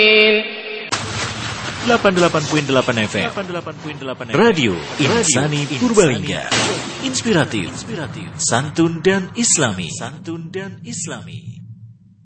88.8 FM Radio Insani Purbalingga. Inspiratif, santun dan islami.